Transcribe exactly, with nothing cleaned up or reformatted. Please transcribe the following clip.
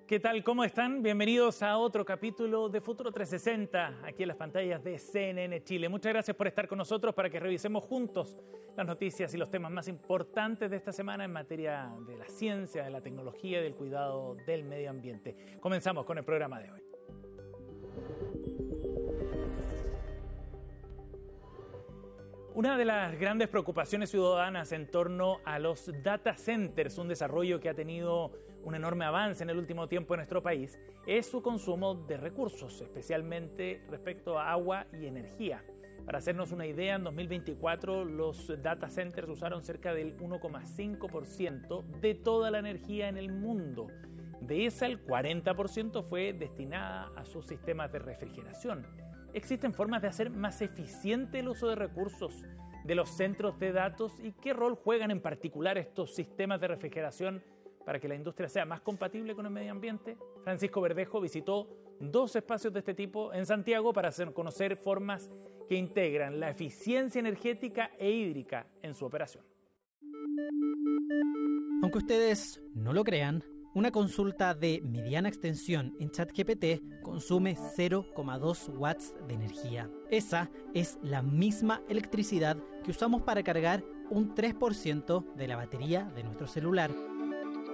¿Qué tal? ¿Cómo están? Bienvenidos a otro capítulo de Futuro trescientos sesenta, aquí en las pantallas de C N N Chile. Muchas gracias por estar con nosotros para que revisemos juntos las noticias y los temas más importantes de esta semana en materia de la ciencia, de la tecnología y del cuidado del medio ambiente. Comenzamos con el programa de hoy. Una de las grandes preocupaciones ciudadanas en torno a los data centers, un desarrollo que ha tenido un enorme avance en el último tiempo en nuestro país, es su consumo de recursos, especialmente respecto a agua y energía. Para hacernos una idea, en dos mil veinticuatro los data centers usaron cerca del uno coma cinco por ciento de toda la energía en el mundo. De esa, el cuarenta por ciento fue destinada a sus sistemas de refrigeración. ¿Existen formas de hacer más eficiente el uso de recursos de los centros de datos y qué rol juegan en particular estos sistemas de refrigeración para que la industria sea más compatible con el medio ambiente? Francisco Verdejo visitó dos espacios de este tipo en Santiago para hacer conocer formas que integran la eficiencia energética e hídrica en su operación. Aunque ustedes no lo crean, una consulta de mediana extensión en ChatGPT consume cero coma dos watts de energía. Esa es la misma electricidad que usamos para cargar un tres por ciento de la batería de nuestro celular.